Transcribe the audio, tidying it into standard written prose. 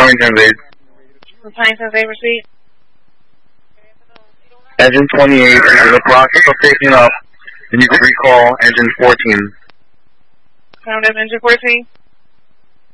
Huntington Invade. Huntington Invade, repeat. Engine 28 is in the process of taking up, and you can recall engine 14. Sound of engine 14.